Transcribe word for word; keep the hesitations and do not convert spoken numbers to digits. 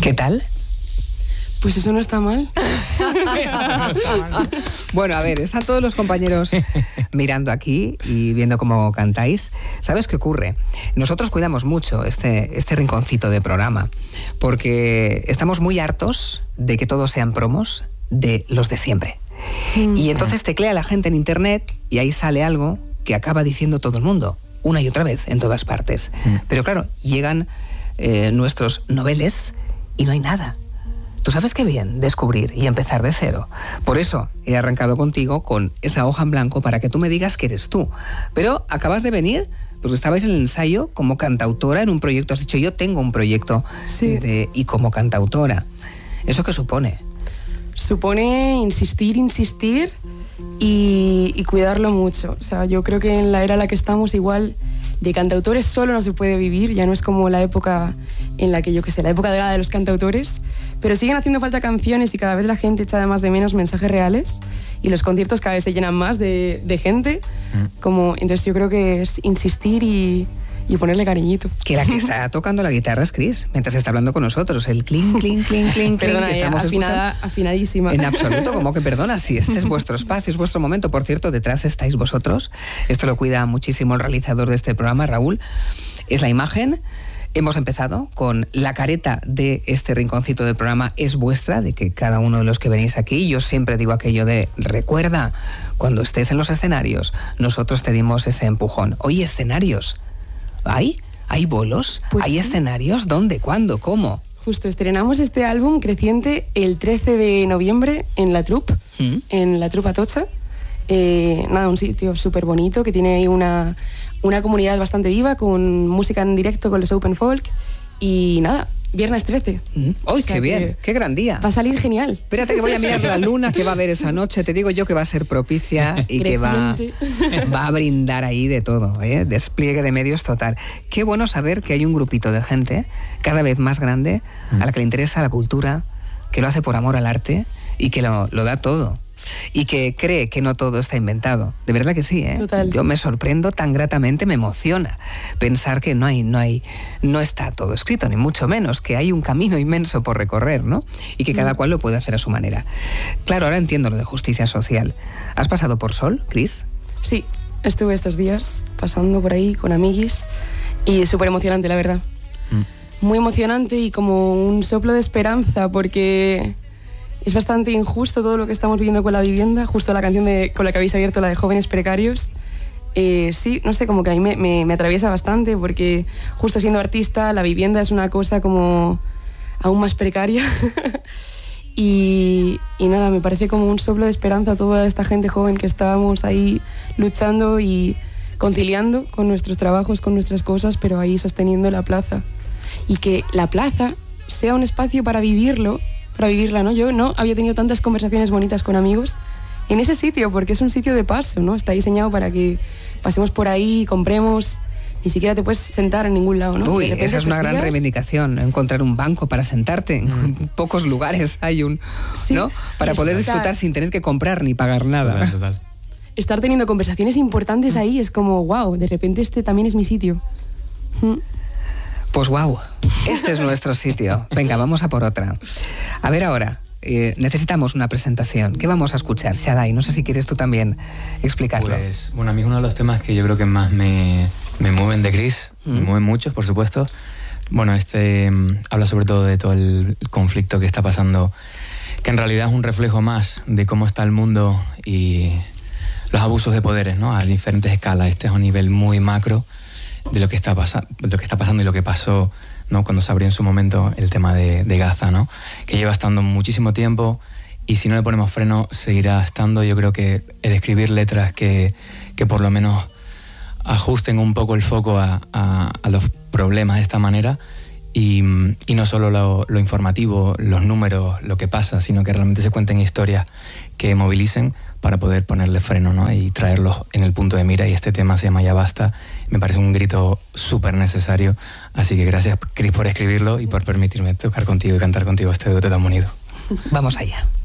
¿Qué tal? Pues eso no está mal. Bueno, a ver, están todos los compañeros mirando aquí y viendo cómo cantáis. ¿Sabes qué ocurre? Nosotros cuidamos mucho este, este rinconcito de programa, porque estamos muy hartos de que todos sean promos de los de siempre. Mm. Y entonces teclea la gente en internet y ahí sale algo que acaba diciendo todo el mundo, una y otra vez, en todas partes. Mm. Pero claro, llegan eh, nuestros noveles y no hay nada. Tú sabes qué bien descubrir y empezar de cero. Por eso he arrancado contigo con esa hoja en blanco para que tú me digas que eres tú. Pero acabas de venir porque estabais en el ensayo como cantautora en un proyecto. Has dicho, yo tengo un proyecto sí. de, y como cantautora. ¿Eso qué supone? Supone insistir, insistir y, y cuidarlo mucho. O sea, yo creo que en la era en la que estamos igual de cantautores solo no se puede vivir. Ya no es como la época en la que, yo qué sé, la época de, de los cantautores. Pero siguen haciendo falta canciones y cada vez la gente echa de más de menos mensajes reales y los conciertos cada vez se llenan más de, de gente. Mm. Como, entonces yo creo que es insistir y, y ponerle cariñito. Que la que está tocando la guitarra es Chris, mientras está hablando con nosotros. El clink, clink, clink, clink, perdona, que estamos afinada, escuchando. Afinadísima. En absoluto, como que perdona, si este es vuestro espacio, es vuestro momento. Por cierto, detrás estáis vosotros. Esto lo cuida muchísimo el realizador de este programa, Raúl. Es la imagen. Hemos empezado con la careta de este rinconcito del programa es vuestra, de que cada uno de los que venís aquí, yo siempre digo aquello de recuerda, cuando estés en los escenarios, nosotros te dimos ese empujón. Oye, escenarios, ¿hay? ¿Hay bolos? Pues ¿Hay sí. escenarios? ¿Dónde? ¿Cuándo? ¿Cómo? Justo, estrenamos este álbum Creciente el trece de noviembre en La Troupe, ¿Mm? en La Troupe Atocha. Eh, nada, un sitio súper bonito que tiene ahí una... una comunidad bastante viva, con música en directo, con los Open Folk. Y nada, viernes trece. ¡Uy, mm. oh, qué bien! ¡Qué gran día! Va a salir genial. Espérate que voy a mirar la luna que va a haber esa noche. Te digo yo que va a ser propicia y que va, va a brindar ahí de todo, ¿eh? Despliegue de medios total. Qué bueno saber que hay un grupito de gente cada vez más grande a la que le interesa la cultura, que lo hace por amor al arte y que lo, lo da todo. Y que cree que no todo está inventado. De verdad que sí, ¿eh? Total. Yo me sorprendo tan gratamente, me emociona pensar que no hay, no hay, no está todo escrito, ni mucho menos, que hay un camino inmenso por recorrer, ¿no? Y que cada cual lo puede hacer a su manera. Claro, ahora entiendo lo de justicia social. ¿Has pasado por Sol, Chris? Sí, estuve estos días pasando por ahí con amiguis y súper emocionante, la verdad. Mm. Muy emocionante y como un soplo de esperanza, porque... es bastante injusto todo lo que estamos viviendo con la vivienda, justo la canción de, con la que habéis abierto, la de Jóvenes Precarios. Eh, sí, no sé, como que a mí me, me, me atraviesa bastante, porque justo siendo artista, la vivienda es una cosa como aún más precaria. y, y nada, me parece como un soplo de esperanza a toda esta gente joven que estábamos ahí luchando y conciliando con nuestros trabajos, con nuestras cosas, pero ahí sosteniendo la plaza. Y que la plaza sea un espacio para vivirlo, para vivirla, ¿no? Yo no había tenido tantas conversaciones bonitas con amigos en ese sitio, porque es un sitio de paso, ¿no? Está diseñado para que pasemos por ahí, compremos, ni siquiera te puedes sentar en ningún lado, ¿no? Uy, esa es una gran días... reivindicación, encontrar un banco para sentarte. En mm. pocos lugares hay un, sí, ¿no? Para poder estar... disfrutar sin tener que comprar ni pagar nada. Total, total. Estar teniendo conversaciones importantes ahí es como, wow, de repente este también es mi sitio. Mm. Pues wow, este es nuestro sitio. Venga, vamos a por otra. A ver ahora, eh, necesitamos una presentación. ¿Qué vamos a escuchar, Shaddai? No sé si quieres tú también explicarlo. Pues, bueno, a mí es uno de los temas que yo creo que más me, me mueven de Chris. Mm. Me mueven muchos, por supuesto. Bueno, este um, habla sobre todo de todo el conflicto que está pasando, que en realidad es un reflejo más de cómo está el mundo y los abusos de poderes, ¿no? A diferentes escalas. Este es a un nivel muy macro de lo que está pasando, de lo que está pasando y lo que pasó, ¿no? Cuando se abrió en su momento el tema de, de Gaza, ¿no? Que lleva estando muchísimo tiempo y si no le ponemos freno seguirá estando. Yo creo que el escribir letras que, que por lo menos ajusten un poco el foco a, a, a los problemas de esta manera y, y no solo lo, lo informativo, los números, lo que pasa, sino que realmente se cuenten historias que movilicen para poder ponerle freno, ¿no? Y traerlos en el punto de mira. Y este tema se llama Ya Basta. Me parece un grito súper necesario. Así que gracias, Chris, por escribirlo y por permitirme tocar contigo y cantar contigo este dueto tan bonito. Vamos allá.